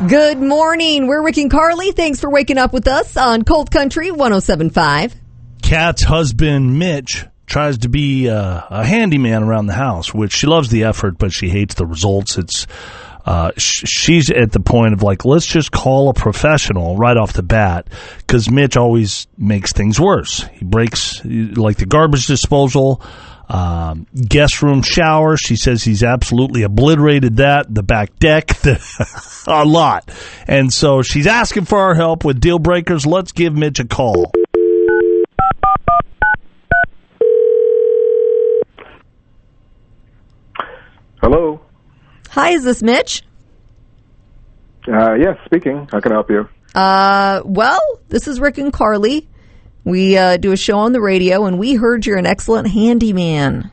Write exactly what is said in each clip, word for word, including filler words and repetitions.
Good morning. We're Rick and Carly. Thanks for waking up with us on Cold Country one oh seven point five. Kat's husband, Mitch, tries to be uh, a handyman around the house, which she loves the effort, but she hates the results. It's uh, sh- she's at the point of like, let's just call a professional right off the bat, because Mitch always makes things worse. He breaks, like the garbage disposal, um, guest room shower. She says he's absolutely obliterated that, the back deck, the a lot. And so she's asking for our help with deal breakers. Let's give Mitch a call. Hello. Hi, is this Mitch? Uh, yes, speaking. How can I help you? Uh, well, this is Rick and Carly. We uh, do a show on the radio, and we heard you're an excellent handyman.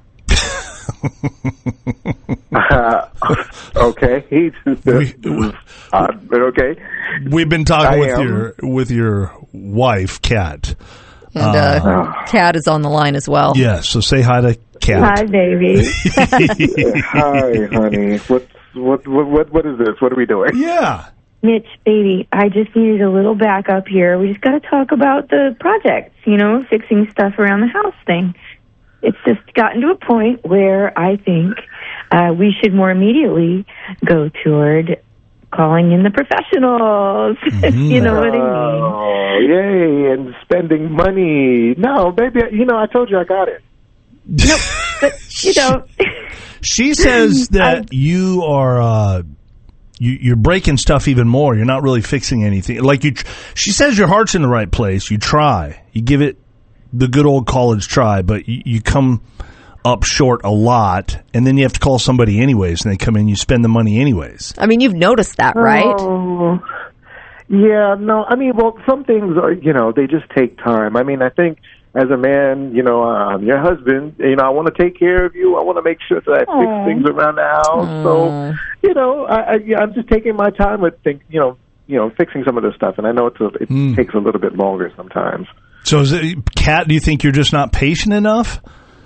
uh, okay. we, uh, but okay. We've been talking I with am. your with your wife, Kat. And uh, uh, Kat is on the line as well. Yeah, so say hi to Kat. Hi, baby. Hi, honey. What's, what, what, what, what is this? What are we doing? Yeah. Mitch, baby, I just needed a little backup here. We just got to talk about the projects, you know, fixing stuff around the house thing. It's just gotten to a point where I think uh, we should more immediately go toward calling in the professionals. Mm-hmm. You know what I mean? Oh, yay, and spending money. No, baby, you know, I told you I got it. No, but, you know. She says that I, you are... Uh, You, you're breaking stuff even more. You're not really fixing anything. Like you, she says your heart's in the right place. You try. You give it the good old college try, but you, you come up short a lot, and then you have to call somebody anyways, and they come in, you spend the money anyways. I mean, you've noticed that, right? Oh, yeah, no, I mean, well, some things are, you know, they just take time. I mean, I think as a man, you know, I'm your husband, you know, I want to take care of you. I want to make sure that I Aww. fix things around the house. Aww. So, you know, I, I, yeah, I'm just taking my time with, think, you know, you know, fixing some of this stuff. And I know it's a, it mm. takes a little bit longer sometimes. So, is it, Kat, do you think you're just not patient enough?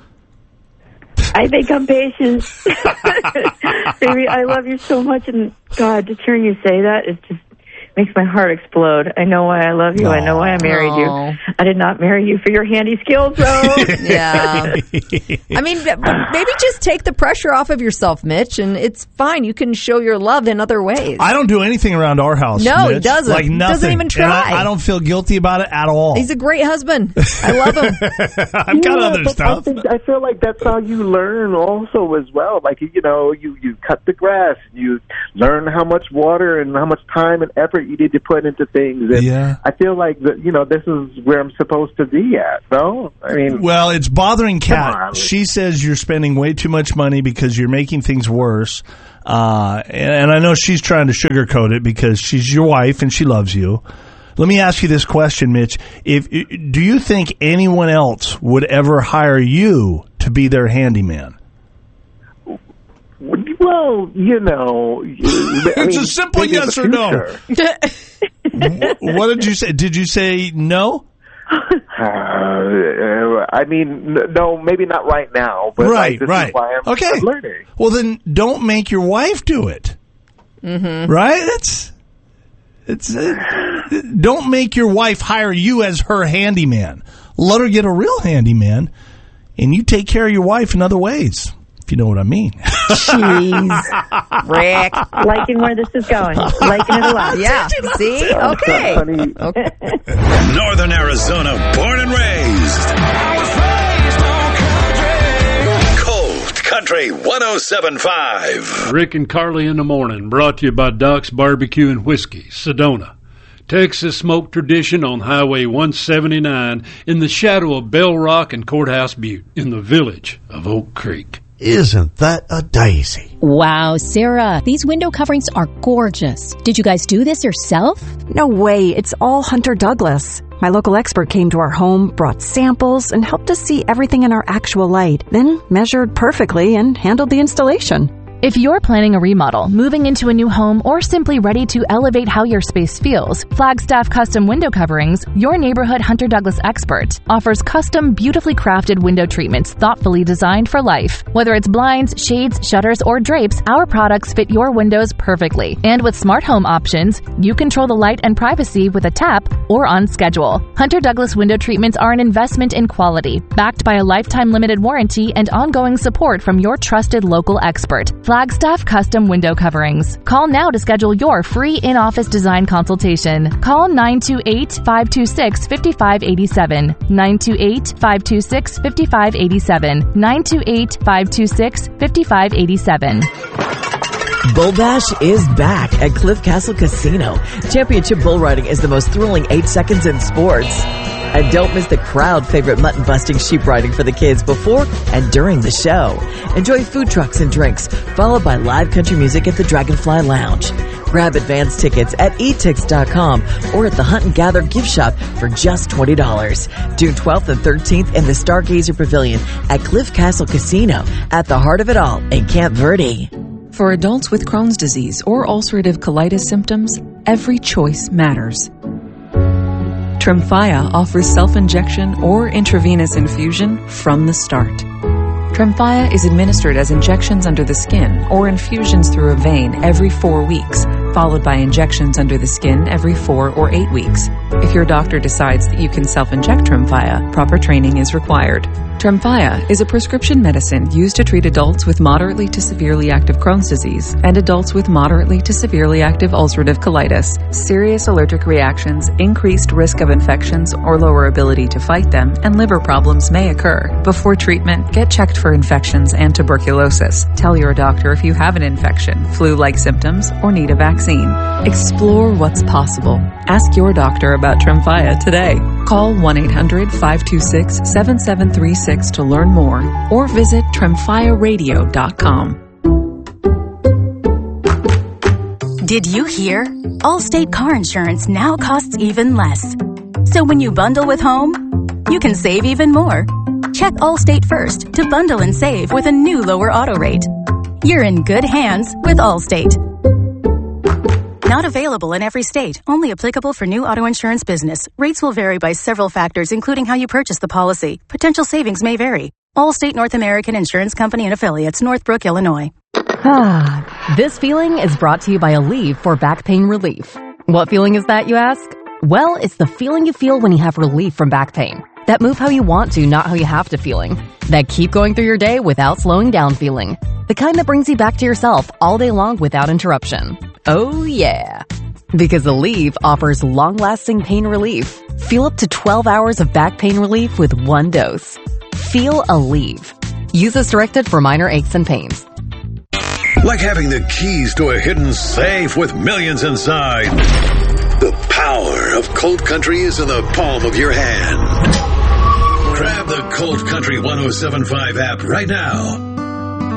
I think I'm patient. Baby, I love you so much. And, God, to hear you say that is just makes my heart explode. I know why I love you. Aww. I know why I married Aww. you. I did not marry you for your handy skills, though. Yeah. I mean, maybe just take the pressure off of yourself, Mitch, and it's fine. You can show your love in other ways. I don't do anything around our house, No, Mitch. he doesn't. Like nothing. He doesn't even try. I, I don't feel guilty about it at all. He's a great husband. I love him. I've got yeah, other but stuff. I, think, I feel like that's how you learn also as well. Like, you know, you, you cut the grass. You learn how much water and how much time and effort you need to put into things. And yeah. I feel like, that, you know, this is where I'm supposed to be at, no? I mean... Well, it's bothering Kat. She says you're spending way too much money because you're making things worse. Uh, and, and I know she's trying to sugarcoat it because she's your wife and she loves you. Let me ask you this question, Mitch. If do you think anyone else would ever hire you to be their handyman? Well, you know... I it's mean, a simple yes or no. What did you say? Did you say no? Uh, I mean, no, maybe not right now. But right, like, this right. Is why I'm, okay. I'm learning. Well, then don't make your wife do it. Mm-hmm. Right? It's it's. Uh, don't make your wife hire you as her handyman. Let her get a real handyman, and you take care of your wife in other ways. If you know what I mean. Jeez. Rick. Liking where this is going. Liking it a lot. Yeah. See? Okay. okay. Northern Arizona, born and raised. Cold Country one oh seven point five. Rick and Carly in the morning, brought to you by Doc's Barbecue and Whiskey, Sedona. Texas smoke tradition on Highway one seventy-nine in the shadow of Bell Rock and Courthouse Butte in the village of Oak Creek. Isn't that a daisy? Wow, Sarah, these window coverings are gorgeous. Did you guys do this yourself? No way. It's all Hunter Douglas. My local expert came to our home, brought samples, and helped us see everything in our actual light, then measured perfectly and handled the installation. If you're planning a remodel, moving into a new home, or simply ready to elevate how your space feels, Flagstaff Custom Window Coverings, your neighborhood Hunter Douglas expert, offers custom, beautifully crafted window treatments thoughtfully designed for life. Whether it's blinds, shades, shutters, or drapes, our products fit your windows perfectly. And with smart home options, you control the light and privacy with a tap or on schedule. Hunter Douglas window treatments are an investment in quality, backed by a lifetime limited warranty and ongoing support from your trusted local expert. Flagstaff Custom Window Coverings. Call now to schedule your free in-office design consultation. Call nine two eight, five two six, five five eight seven, nine two eight, five two six, five five eight seven, nine two eight, five two six, five five eight seven. Bull Bash is back at Cliff Castle Casino. Championship bull riding is the most thrilling eight seconds in sports. And don't miss the crowd favorite mutton-busting sheep riding for the kids before and during the show. Enjoy food trucks and drinks, followed by live country music at the Dragonfly Lounge. Grab advance tickets at e tix dot com or at the Hunt and Gather gift shop for just twenty dollars. June twelfth and thirteenth in the Stargazer Pavilion at Cliff Castle Casino, at the heart of it all in Camp Verde. For adults with Crohn's disease or ulcerative colitis symptoms, every choice matters. Tremfya offers self-injection or intravenous infusion from the start. Tremfya is administered as injections under the skin or infusions through a vein every four weeks, followed by injections under the skin every four or eight weeks. If your doctor decides that you can self-inject Tremfya, proper training is required. Tremfya is a prescription medicine used to treat adults with moderately to severely active Crohn's disease and adults with moderately to severely active ulcerative colitis. Serious allergic reactions, increased risk of infections or lower ability to fight them, and liver problems may occur. Before treatment, get checked for infections and tuberculosis. Tell your doctor if you have an infection, flu-like symptoms, or need a vaccine. Explore what's possible. Ask your doctor about Tremfya today. Call one eight hundred, five two six, seven seven three six to learn more, or visit tremfya radio dot com. Did you hear? Allstate car insurance now costs even less. So when you bundle with home, you can save even more. Check Allstate first to bundle and save with a new lower auto rate. You're in good hands with Allstate. Not available in every state. Only applicable for new auto insurance business. Rates will vary by several factors, including how you purchase the policy. Potential savings may vary. Allstate North American Insurance Company and Affiliates, Northbrook, Illinois. Ah, this feeling is brought to you by Aleve for back pain relief. What feeling is that, you ask? Well, it's the feeling you feel when you have relief from back pain. That move how you want to, not how you have to feeling. That keep going through your day without slowing down feeling. The kind that brings you back to yourself all day long without interruption. Oh yeah. Because Aleve offers long-lasting pain relief. Feel up to twelve hours of back pain relief with one dose. Feel Aleve. Use as directed for minor aches and pains. Like having the keys to a hidden safe with millions inside. The power of Colt Country is in the palm of your hand. Grab the Colt Country one oh seven point five app right now.